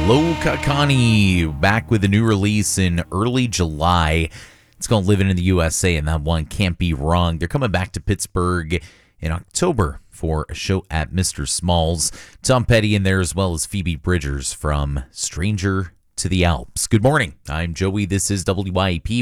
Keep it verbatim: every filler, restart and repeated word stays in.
Low Kakani back with a new release in early July. It's called Living in the U S A, and that one can't be wrong. They're coming back to Pittsburgh in October for a show at Mister Smalls. Tom Petty in there, as well as Phoebe Bridgers from Stranger to the Alps. Good morning. I'm Joey. This is W I E P.